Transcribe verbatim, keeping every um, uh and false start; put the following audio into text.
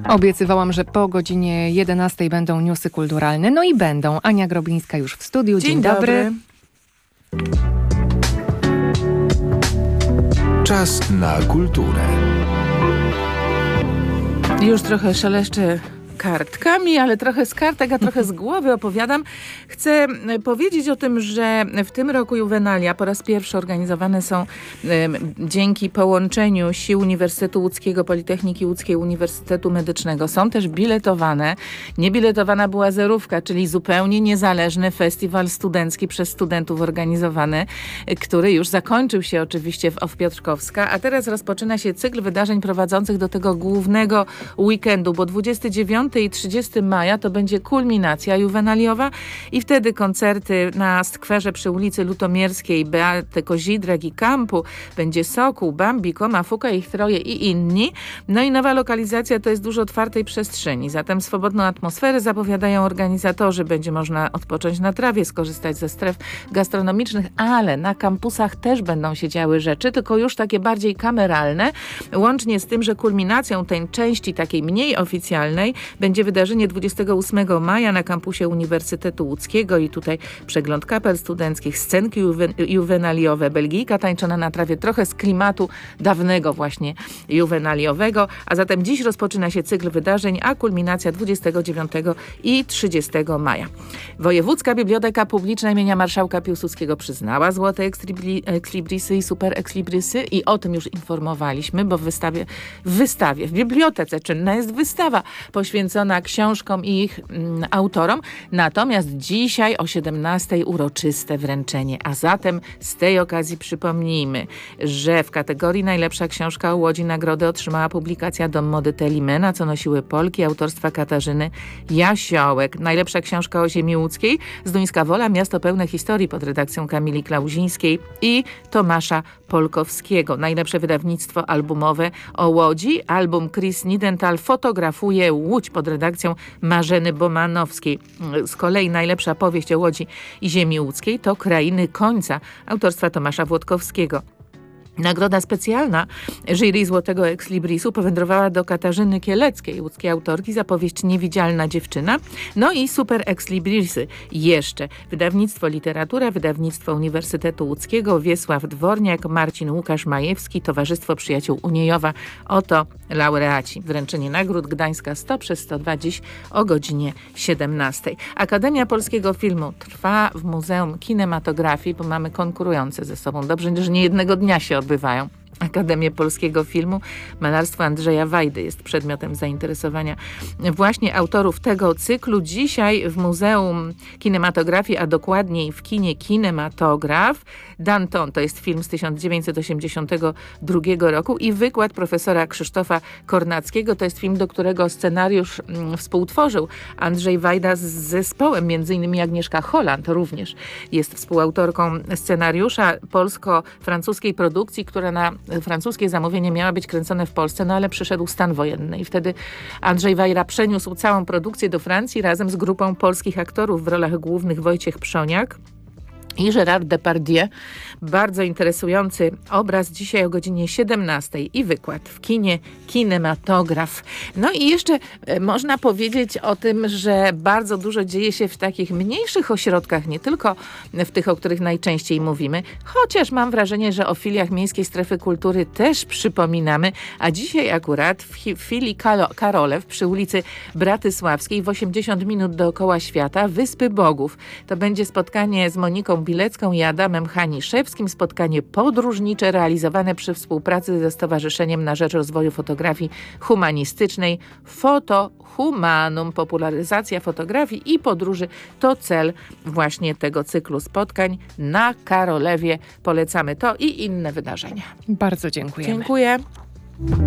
Obiecywałam, że po godzinie jedenastej będą newsy kulturalne. No i będą. Ania Groblińska już w studiu. Dzień, Dzień dobry. dobry. Czas na kulturę. Już trochę szeleszczę kartkami, ale trochę z kartek, a trochę z głowy opowiadam. Chcę powiedzieć o tym, że w tym roku Juvenalia po raz pierwszy organizowane są e, dzięki połączeniu sił Uniwersytetu Łódzkiego, Politechniki Łódzkiej, Uniwersytetu Medycznego. Są też biletowane. Niebiletowana była zerówka, czyli zupełnie niezależny festiwal studencki przez studentów organizowany, który już zakończył się oczywiście w Off Piotrkowska, a teraz rozpoczyna się cykl wydarzeń prowadzących do tego głównego weekendu, bo dwudziestego dziewiątego i trzydziestego maja to będzie kulminacja juwenaliowa i wtedy koncerty na skwerze przy ulicy Lutomierskiej, Beaty Kozidrek i Kampu, będzie Sokół, Bambi, Koma, Fuka, ich troje i inni. No i nowa lokalizacja to jest dużo otwartej przestrzeni, zatem swobodną atmosferę zapowiadają organizatorzy. Będzie można odpocząć na trawie, skorzystać ze stref gastronomicznych, ale na kampusach też będą się działy rzeczy, tylko już takie bardziej kameralne, łącznie z tym, że kulminacją tej części takiej mniej oficjalnej będzie wydarzenie dwudziestego ósmego maja na kampusie Uniwersytetu Łódzkiego i tutaj przegląd kapel studenckich, scenki juwen- juwenaliowe, Belgijka tańczona na trawie, trochę z klimatu dawnego właśnie juwenaliowego, a zatem dziś rozpoczyna się cykl wydarzeń, a kulminacja dwudziestego dziewiątego i trzydziestego maja. Wojewódzka Biblioteka Publiczna imienia Marszałka Piłsudskiego przyznała złote ekslibri- ekslibrisy i super ekslibrisy i o tym już informowaliśmy, bo w wystawie, w wystawie, w bibliotece czynna jest wystawa poświęcona książkom i ich mm, autorom. Natomiast dzisiaj o siedemnastej uroczyste wręczenie. A zatem z tej okazji przypomnijmy, że w kategorii najlepsza książka o Łodzi nagrodę otrzymała publikacja Dom Mody Telimena, co nosiły Polki, autorstwa Katarzyny Jasiołek. Najlepsza książka o ziemi łódzkiej, Zduńska Wola, miasto pełne historii pod redakcją Kamili Klauzińskiej i Tomasza Polkowskiego. Najlepsze wydawnictwo albumowe o Łodzi, album Chris Nidental fotografuje Łódź pod redakcją Marzeny Bomanowskiej. Z kolei najlepsza powieść o Łodzi i ziemi łódzkiej to Krainy Końca autorstwa Tomasza Włodkowskiego. Nagroda specjalna jury Złotego Exlibrisu powędrowała do Katarzyny Kieleckiej, łódzkiej autorki, za powieść Niewidzialna dziewczyna. No i super Exlibrisy jeszcze. Wydawnictwo Literatura, Wydawnictwo Uniwersytetu Łódzkiego, Wiesław Dworniak, Marcin Łukasz Majewski, Towarzystwo Przyjaciół Uniejowa. Oto laureaci. Wręczenie nagród Gdańska sto przez sto dwa dziś o godzinie siedemnastej. Akademia Polskiego Filmu trwa w Muzeum Kinematografii, bo mamy konkurujące ze sobą. Dobrze, że nie jednego dnia się odbywają. Akademię Polskiego Filmu. Malarstwo Andrzeja Wajdy jest przedmiotem zainteresowania właśnie autorów tego cyklu. Dzisiaj w Muzeum Kinematografii, a dokładniej w kinie Kinematograf, Danton, to jest film z tysiąc dziewięćset osiemdziesiątego drugiego roku i wykład profesora Krzysztofa Kornackiego, to jest film, do którego scenariusz mm, współtworzył Andrzej Wajda z zespołem, między innymi Agnieszka Holland również jest współautorką scenariusza polsko-francuskiej produkcji, która na francuskie zamówienie miała być kręcone w Polsce, no ale przyszedł stan wojenny i wtedy Andrzej Wajda przeniósł całą produkcję do Francji razem z grupą polskich aktorów w rolach głównych Wojciech Przoniak i Gérard Depardieu. Bardzo interesujący obraz dzisiaj o godzinie siedemnastej i wykład w kinie Kinematograf. No i jeszcze e, można powiedzieć o tym, że bardzo dużo dzieje się w takich mniejszych ośrodkach, nie tylko w tych, o których najczęściej mówimy, chociaż mam wrażenie, że o filiach Miejskiej Strefy Kultury też przypominamy, a dzisiaj akurat w, w filii Kalo, Karolew przy ulicy Bratysławskiej w osiemdziesiąt minut dookoła świata Wyspy Bogów. To będzie spotkanie z Moniką Bilecką i Adamem Haniszewskim, spotkanie podróżnicze realizowane przy współpracy ze Stowarzyszeniem na Rzecz Rozwoju Fotografii Humanistycznej Foto Humanum. Popularyzacja fotografii i podróży to cel właśnie tego cyklu spotkań na Karolewie. Polecamy to i inne wydarzenia. Bardzo dziękujemy. Dziękuję.